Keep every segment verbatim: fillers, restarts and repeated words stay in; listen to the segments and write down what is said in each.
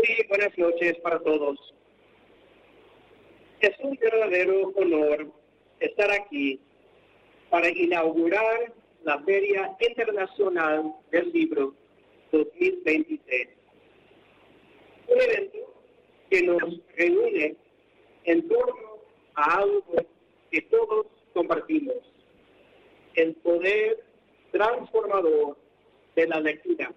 Muy buenas noches para todos. Es un verdadero honor estar aquí para inaugurar la Feria Internacional del Libro dos mil veintitrés. Un evento que nos reúne en torno a algo que todos compartimos: el poder transformador de la lectura.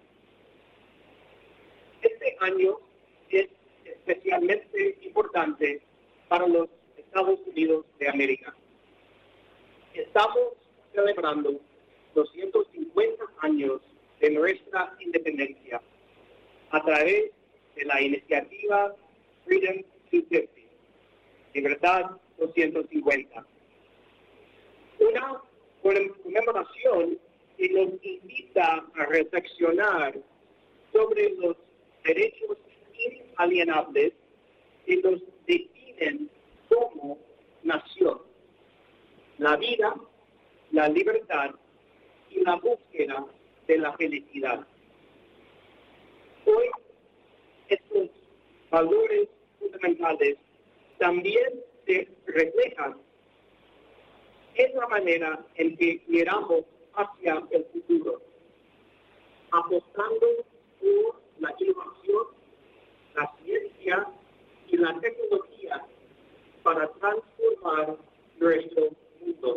Este año es especialmente importante para los Estados Unidos de América. Estamos celebrando doscientos cincuenta años de nuestra independencia a través de la iniciativa Freedom doscientos cincuenta, Libertad doscientos cincuenta. Una conmemoración que nos invita a reflexionar sobre los derechos inalienables que nos definen como nación: la vida, la libertad y la búsqueda de la felicidad. Hoy, estos valores fundamentales también se reflejan en la manera en que miramos hacia el futuro, apostando por la innovación, la ciencia y la tecnología para transformar nuestro mundo.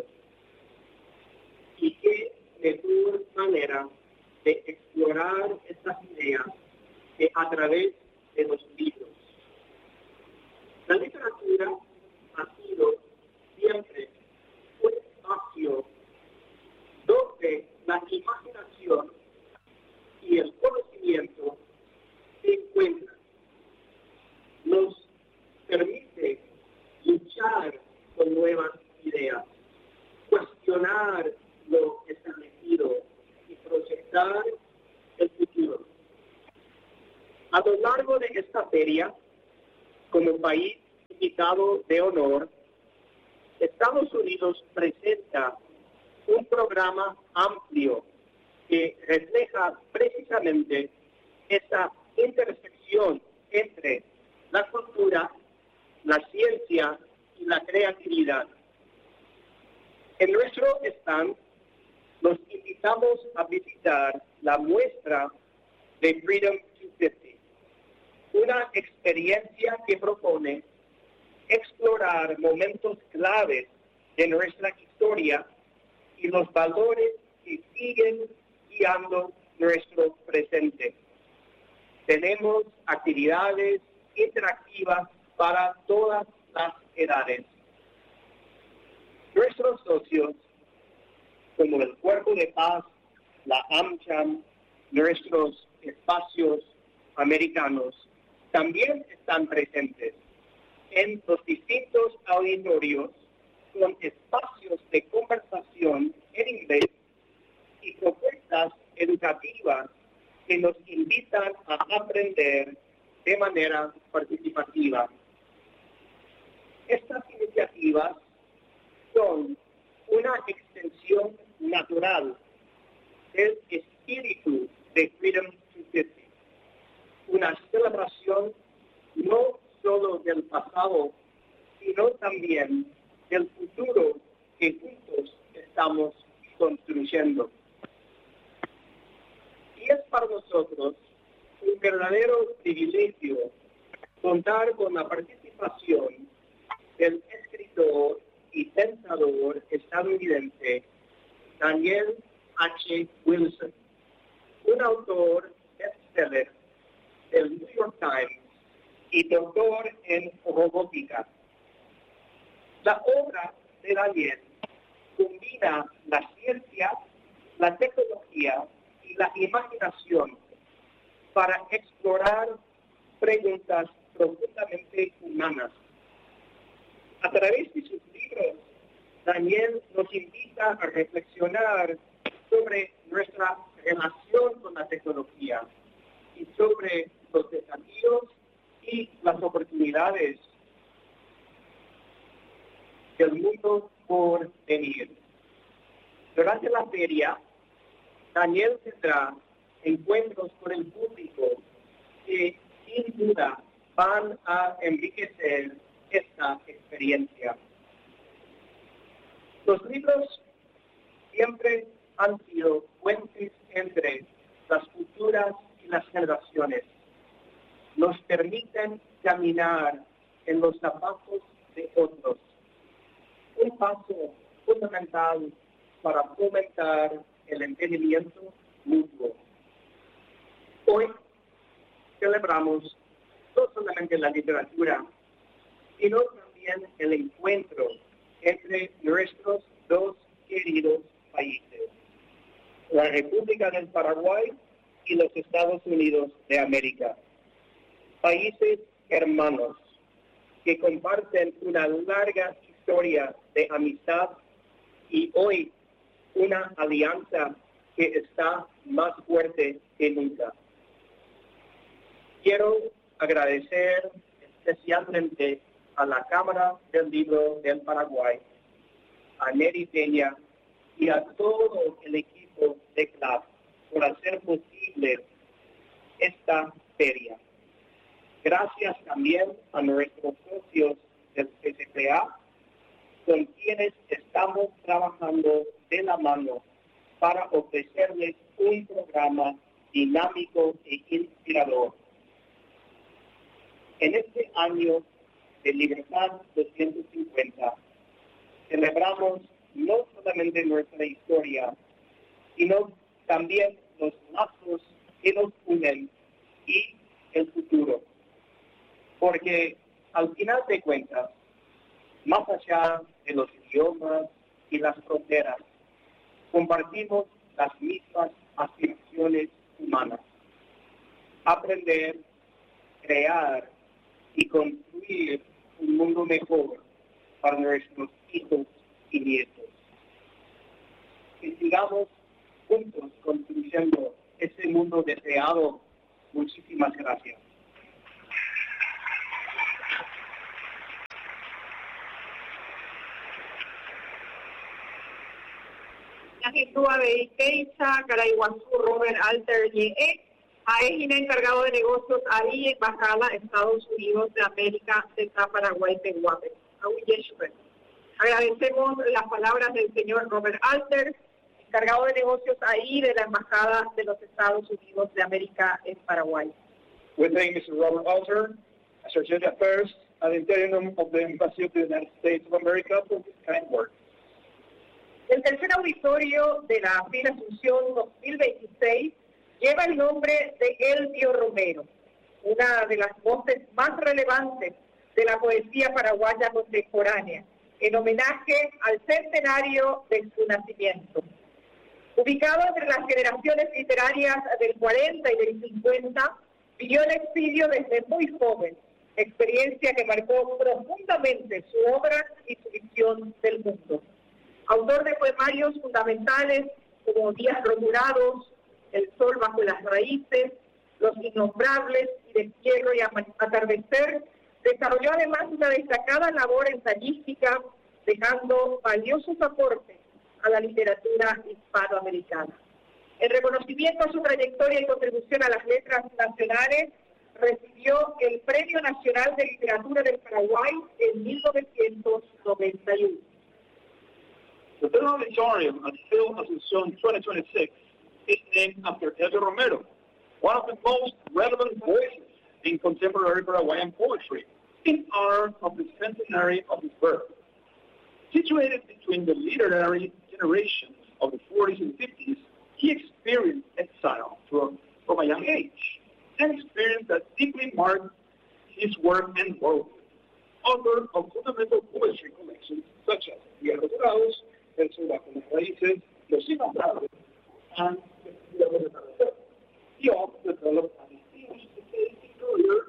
Y qué mejor manera de explorar estas ideas que a través de los libros. La literatura ha sido siempre un espacio donde la imaginación y el conocimiento se encuentran. Nos permite luchar con nuevas ideas, cuestionar lo establecido y proyectar el futuro. A lo largo de esta feria, como país invitado de honor, Estados Unidos presenta un programa amplio que refleja precisamente esta intersección entre la cultura, la ciencia y la creatividad. En nuestro stand los invitamos a visitar la muestra de Freedom doscientos cincuenta, una experiencia que propone explorar momentos claves de nuestra historia y los valores que siguen guiando nuestro presente. Tenemos actividades interactivas para todas las edades. Nuestros socios, como el Cuerpo de Paz, la AmCham, nuestros espacios americanos, también están presentes en los distintos auditorios con espacios de conversación en inglés y propuestas educativas que nos invitan a aprender de manera participativa. Estas iniciativas son una extensión natural del espíritu de Freedom doscientos cincuenta, una celebración no solo del pasado, sino también del futuro que juntos estamos construyendo. Y es para nosotros un verdadero privilegio contar con la participación del escritor y pensador estadounidense Daniel H. Wilson, un autor bestseller del New York Times y doctor en robótica. La obra de Daniel combina la ciencia, la tecnología y la imaginación para explorar preguntas profundamente humanas. A través de sus libros, Daniel nos invita a reflexionar sobre nuestra relación con la tecnología y sobre los desafíos y las oportunidades del mundo por venir. Durante la feria, Daniel tendrá encuentros con el público que sin duda van a enriquecer esta experiencia. Los libros siempre han sido puentes entre las culturas y las generaciones. Nos permiten caminar en los zapatos de otros. Un paso fundamental para fomentar el entendimiento mutuo. Hoy celebramos no solamente la literatura, sino también el encuentro entre nuestros dos queridos países, la República del Paraguay y los Estados Unidos de América. Países hermanos que comparten una larga historia de amistad y hoy una alianza que está más fuerte que nunca. Quiero agradecer especialmente a la Cámara del Libro del Paraguay, a Neri Peña y a todo el equipo de C L A P por hacer posible esta feria. Gracias también a nuestros socios del C C P A, con quienes estamos trabajando de la mano para ofrecerles un programa dinámico e inspirador. En este año de Libertad doscientos cincuenta, celebramos no solamente nuestra historia, sino también los lazos que nos unen y el futuro. Porque al final de cuentas, más allá de los idiomas y las fronteras, compartimos las mismas aspiraciones humanas. Aprender, crear y construir un mundo mejor para nuestros hijos y nietos. Que sigamos juntos construyendo ese mundo deseado. Muchísimas gracias. Tua de Keisa, Caraiguazú, Robert Alter, y Aegina, encargado de negocios ahí, embajada Estados Unidos de América, de Paraguay, Tehuape. Agradecemos las palabras del señor Robert Alter, encargado de negocios ahí de la embajada de los Estados Unidos de América en Paraguay. We thank Mister Robert Alter, Associate Affairs at the Interior of the Embassy of the United States of America for this kind work. El tercer auditorio de la Feria Asunción dos mil veintiséis lleva el nombre de Elvio Romero, una de las voces más relevantes de la poesía paraguaya contemporánea, en homenaje al centenario de su nacimiento. Ubicado entre las generaciones literarias del cuarenta y del cincuenta, vivió el exilio desde muy joven, experiencia que marcó profundamente su obra y su visión del mundo. Autor de poemarios fundamentales como Días Roturados, El sol bajo las raíces, Los innombrables y Destierro y atardecer, desarrolló además una destacada labor ensayística, dejando valiosos aportes a la literatura hispanoamericana. En reconocimiento a su trayectoria y contribución a las letras nacionales, recibió el Premio Nacional de Literatura del Paraguay en mil novecientos noventa y uno. The third auditorium at Phil Asunción twenty twenty-six is named after Elvio Romero, one of the most relevant voices in contemporary Paraguayan poetry, in honor of the centenary of his birth. Situated between the literary generations of the forties and fifties, he experienced exile from, from a young age, an experience that deeply marked his work and work. Author of fundamental poetry collections such as Días Roturados, El sol bajo las raíces, Los innombrables, and He also developed a distinguished career.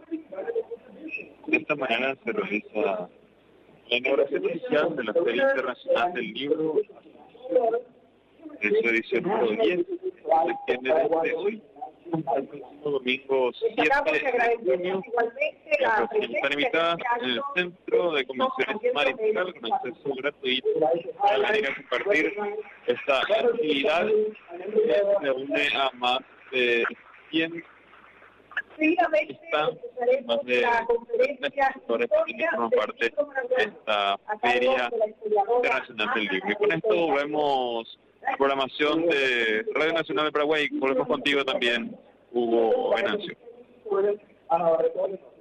Esta mañana se realiza la inauguración oficial de la Feria Internacional del Libro en su edición número diez, se extiende desde hoy al próximo domingo siete de junio. Las personas están invitadas en el Centro de Convenciones Mariscal con acceso gratuito para venir a compartir esta actividad que reúne a más de cien Está más de sectores que forman parte de esta Feria Internacional del Libro. Y con esto vemos la programación de Radio Nacional de Paraguay. Volvemos contigo también, Hugo Venancio.